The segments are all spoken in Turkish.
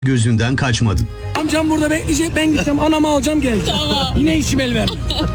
gözünden kaçmadı. Amcam burada bekleyecek, ben gideceğim anamı alacağım geleceğim. Tamam. Yine işim el ver.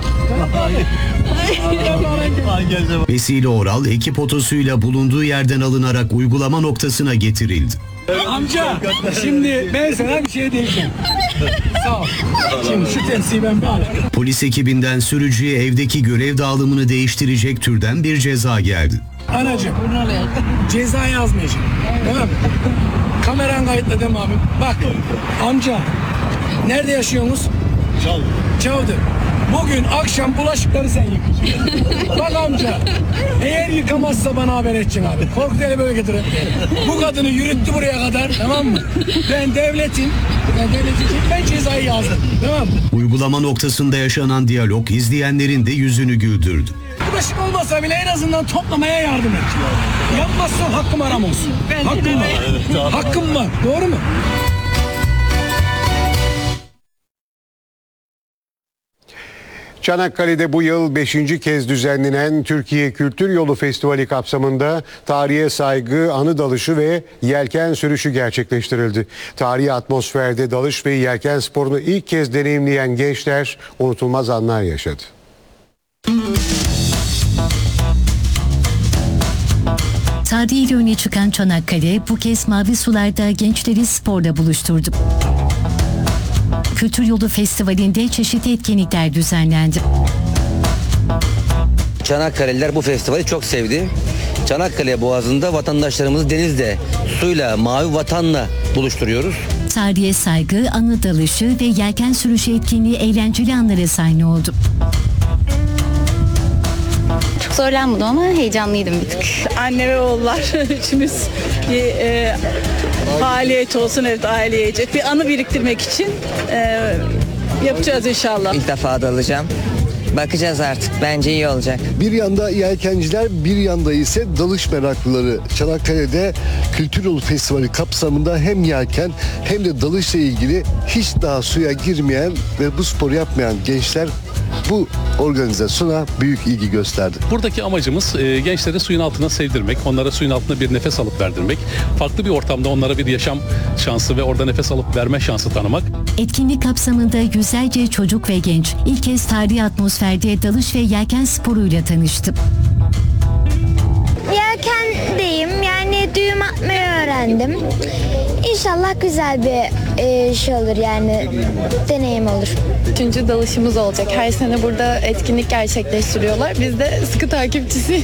Vesile Oral ekip otosuyla bulunduğu yerden alınarak uygulama noktasına getirildi. Amca şimdi ben sana bir şey diyeceğim. Sağ ol. Şimdi şu tepsiyi ben bir alayım. Polis ekibinden sürücüye evdeki görev dağılımını değiştirecek türden bir ceza geldi. Anacığım ceza yazmayacağım. Tamam mı? Kameran kayıtlı değil mi abi? Bak amca nerede yaşıyorsunuz? Çavdır. Bugün akşam bulaşıkları sen yıkayacaksın. Bak amca eğer yıkamazsa bana haber edeceksin abi. Korkuteli böyle getirin. Bu kadını yürüttü buraya kadar, tamam mı? Ben devletim. Ben cezayı yazdım, tamam mı? Uygulama noktasında yaşanan diyalog izleyenlerin de yüzünü güldürdü. Bulaşık olmasa bile en azından toplamaya yardım et. Yapmazsam hakkım aram olsun. Hakkım var. Hakkım var. Doğru mu? Çanakkale'de bu yıl 5. kez düzenlenen Türkiye Kültür Yolu Festivali kapsamında tarihe saygı, anı dalışı ve yelken sürüşü gerçekleştirildi. Tarihi atmosferde dalış ve yelken sporunu ilk kez deneyimleyen gençler unutulmaz anlar yaşadı. Tarihiyle öne çıkan Çanakkale bu kez mavi sularda gençleri sporla buluşturdu. Kültür Yolu Festivali'nde çeşitli etkinlikler düzenlendi. Çanakkale'liler bu festivali çok sevdi. Çanakkale Boğazı'nda vatandaşlarımızı denizde, suyla, mavi vatanla buluşturuyoruz. Tarihe saygı, anı dalışı ve yelken sürüşü etkinliği eğlenceli anlara sahne oldu. Çok zorlanmadım ama heyecanlıydım bir tık. Anne ve oğullar üçümüz bir faaliyet olsun, evet, aileyecek bir anı biriktirmek için yapacağız inşallah. İlk defa dalacağım. Bakacağız artık. Bence iyi olacak. Bir yanda yelkenciler, bir yanda ise dalış meraklıları. Çanakkale'de Kültür Yolu Festivali kapsamında hem yelken hem de dalışla ilgili hiç daha suya girmeyen ve bu sporu yapmayan gençler bu organizasyona büyük ilgi gösterdi. Buradaki amacımız gençleri suyun altına sevdirmek, onlara suyun altında bir nefes alıp verdirmek, farklı bir ortamda onlara bir yaşam şansı ve orada nefes alıp verme şansı tanımak. Etkinlik kapsamında yüzlerce çocuk ve genç ilk kez tarihi atmosferde dalış ve yelken sporuyla tanıştı. Yelkendeyim, yani düğüm atmayı öğrendim. İnşallah güzel bir şey olur, yani deneyim olur. 3. dalışımız olacak. Her sene burada etkinlik gerçekleştiriyorlar. Biz de sıkı takipçisiyiz.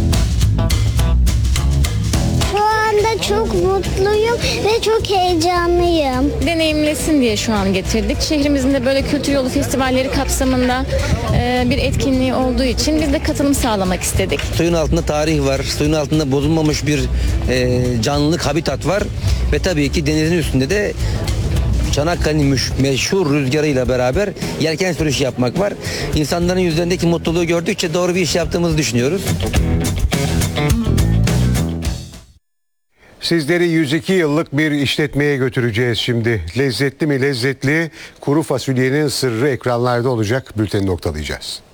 Şu anda çok mutluyum ve çok heyecanlıyım. Deneyimlesin diye şu an getirdik. Şehrimizin de böyle kültür yolu festivalleri kapsamında bir etkinliği olduğu için biz de katılım sağlamak istedik. Suyun altında tarih var, suyun altında bozulmamış bir canlılık, habitat var ve tabii ki denizin üstünde de Çanakkale'nin meşhur rüzgarıyla beraber yelken sürüşü yapmak var. İnsanların yüzlerindeki mutluluğu gördükçe doğru bir iş yaptığımızı düşünüyoruz. Sizleri 102 yıllık bir işletmeye götüreceğiz şimdi. Lezzetli mi lezzetli, kuru fasulyenin sırrı ekranlarda olacak. Bülteni noktalayacağız.